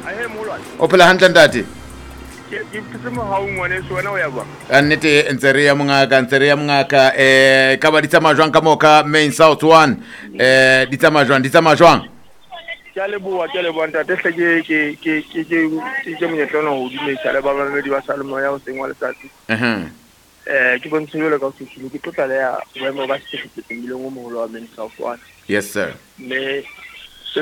he molwana o phela hantle ntate ke phetse mo ha ngwane so wena o ya bua nnete ntse re ya mongaka ka ba di tsamaya jwang ka moka main south one di tsamaya jwang ke a leboha ntate hle ke monyetla ona ho dumedisa le ba bamedi ba salemo ya ho sengwa letsatsi ke bontshe jole ka ho sesile ke tlotla le ya boemo ba sepetleleng o moholo wa main south one. Yes sir. Me se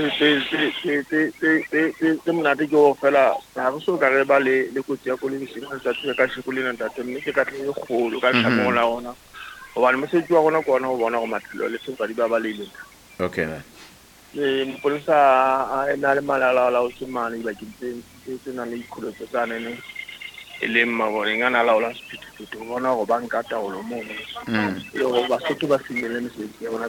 monate ke ho fela ha re so ka re ba le kotsi ya koloi se ka tsatsi ka shekolena ntate mme ke ka tle kgolo ka tlhamola ona hobane mosebetsi wa rona ke ona ho bona go matlelo le tsho ka di ba balele. Okay man. Mapolesa a ena le malala o tsumane ba ke nang le ikholotso tsa nene e leng mabone ngana laola sephetephete ho bona go banka taolo mo le go ba sotho ba simele mesebetsi ya bona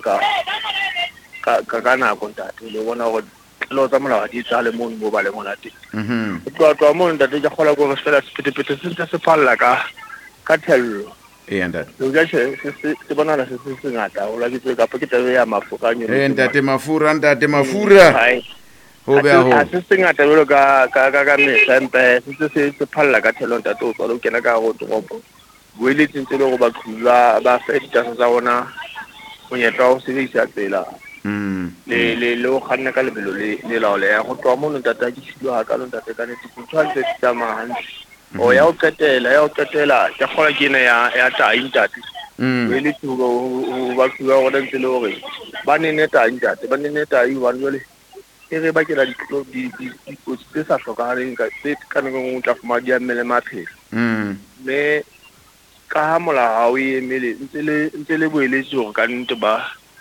ka nako ntate le bona go lo tsa molao di tsa le mo mo ba le monate twa mo ntate ja khola go fela sephetephete se phalla ka thello ntate lo ja se bona la se ngata o la ke ka pa ke tabe ya mafokanyo ntate mafura ho be ho se ngata belo ka mehla empa se phalla ka thello ntate o tswa lo kena ka go toropo boeletse ntse le go ba tlula ba fe ditasa tsa bona monyetla o sebedisa tsela le o kganna ka lebelo le laole ya go twa mo ntate ke silo ha ka ntate ka ne ke tshwantse tsamaya hantle o ya o qetela ke khola ke ne ya tai ntate boeletse ho ba tlula go ntse le hore ba nene tai one jole e re ba ke la di tse sa hlokahaleng ka tse ka nngwe o tla fuma di amele maphelo me ka ha mola ha o emele ntse le boeletse hore ka nnete ba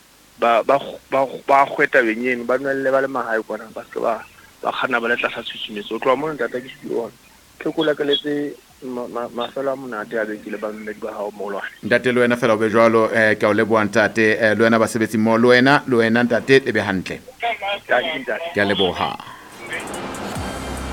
khweta benyeni ba nelle ba le mahae kwana ba se ba khana ba le tlasa tshusumetso o tloa mo ntate ke silo ke kola ka letse mafelo a monate a bekile ba mmedi ba hao molwane ntate le wena fela o be jwalo ka o leboha ntate le wena basebetsi mo le wena ntate e be hantle ke a leboha.